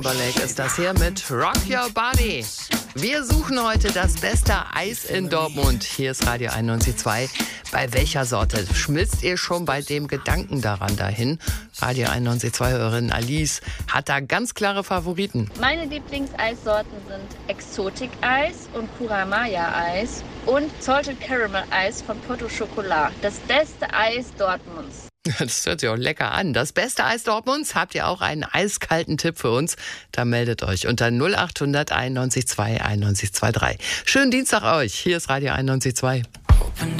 Timberlake ist das hier mit Rock Your Body. Wir suchen heute das beste Eis in Dortmund. Hier ist Radio 91.2. Bei welcher Sorte? Schmilzt ihr schon bei dem Gedanken dahin? Radio 91.2-Hörerin Alice hat da ganz klare Favoriten. Meine Lieblingseissorten sind Exotik-Eis und Kuramaya-Eis und Salted Caramel-Eis von Porto Chocolat. Das beste Eis Dortmunds. Das hört sich auch lecker an. Das beste Eis Dortmunds. Habt ihr auch einen eiskalten Tipp für uns? Dann meldet euch unter 0800 91 2 91 23. Schönen Dienstag euch. Hier ist Radio 91.2.